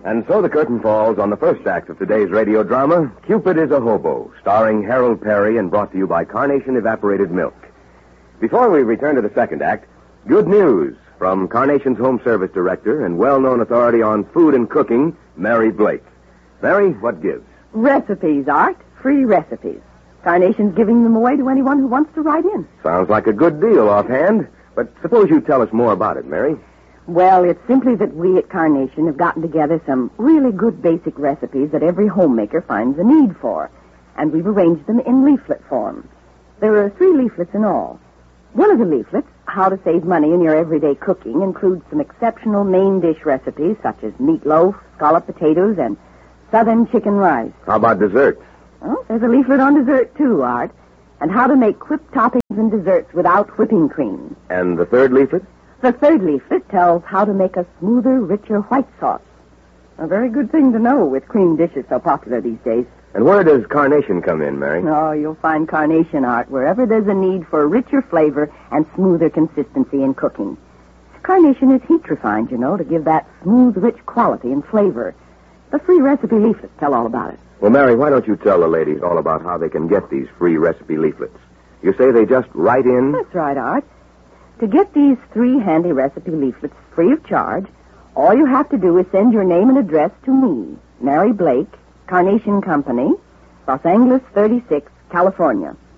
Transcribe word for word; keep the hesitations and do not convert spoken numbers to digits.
And so the curtain falls on the first act of today's radio drama, Cupid is a Hobo, starring Harold Perry and brought to you by Carnation Evaporated Milk. Before we return to the second act, good news from Carnation's Home Service Director and well-known authority on food and cooking, Mary Blake. Mary, what gives? Recipes, Art. Free recipes. Carnation's giving them away to anyone who wants to write in. Sounds like a good deal offhand, but suppose you tell us more about it, Mary. Well, it's simply that we at Carnation have gotten together some really good basic recipes that every homemaker finds a need for, and we've arranged them in leaflet form. There are three leaflets in all. One of the leaflets, How to Save Money in Your Everyday Cooking, includes some exceptional main dish recipes such as meatloaf, scalloped potatoes, and southern chicken rice. How about desserts? Well, there's a leaflet on dessert, too, Art, and how to make whipped toppings and desserts without whipping cream. And the third leaflet? The third leaflet tells how to make a smoother, richer white sauce. A very good thing to know with cream dishes so popular these days. And where does Carnation come in, Mary? Oh, you'll find Carnation, Art, wherever there's a need for richer flavor and smoother consistency in cooking. Carnation is heat refined, you know, to give that smooth, rich quality and flavor. The free recipe leaflets tell all about it. Well, Mary, why don't you tell the ladies all about how they can get these free recipe leaflets? You say they just write in? That's right, Art. To get these three handy recipe leaflets free of charge, all you have to do is send your name and address to me, Mary Blake, Carnation Company, Los Angeles thirty-six, California.